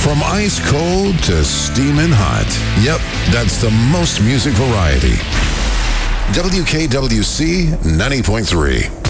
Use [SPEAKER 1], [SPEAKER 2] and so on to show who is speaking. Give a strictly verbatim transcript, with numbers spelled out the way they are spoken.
[SPEAKER 1] From ice cold to steaming hot. Yep, that's the most music variety. W K W C ninety point three.